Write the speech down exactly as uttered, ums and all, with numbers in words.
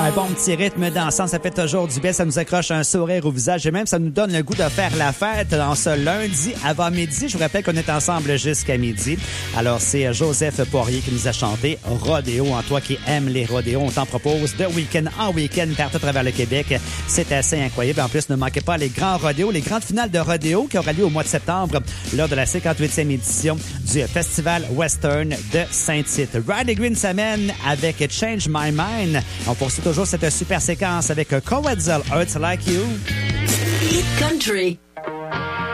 Un bon petit rythme dansant, ça fait toujours du bien. Ça nous accroche un sourire au visage et même ça nous donne le goût de faire la fête dans ce lundi avant midi. Je vous rappelle qu'on est ensemble jusqu'à midi. Alors, c'est Joseph Poirier qui nous a chanté Rodéo. En toi qui aimes les rodéos, on t'en propose de week-end en week-end partout à travers le Québec. C'est assez incroyable. En plus, ne manquez pas les grands rodéos, les grandes finales de rodéo qui aura lieu au mois de septembre lors de la cinquante-huitième édition du Festival Western de Saint-Tite. Riley Green s'amène avec Change My Mind. On poursuit toujours cette super séquence avec Coetzel, Hurts Like You. Hit Country.